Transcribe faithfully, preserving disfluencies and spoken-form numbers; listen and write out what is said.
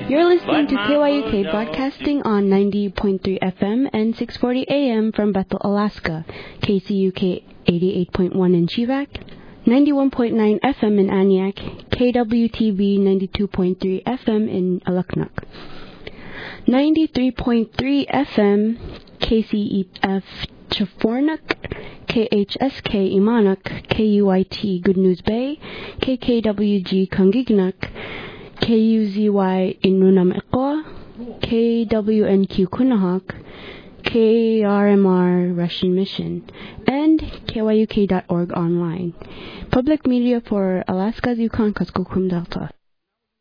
You're listening to K Y U K broadcasting on ninety point three F M and six forty A M from Bethel, Alaska. K C U K eighty-eight point one in Chivak, ninety-one point nine F M in Aniak, K W T V ninety-two point three F M in Alaknuk, ninety-three point three F M K C E F Chafornuk, K H S K Imanuk, K U I T Good News Bay, K K W G Kungignak, K U Z Y Inunamekwa, K W N Q Kunahak, K R M R Russian Mission, and K Y U K dot org online. Public media for Alaska's Yukon Kuskokwim Delta.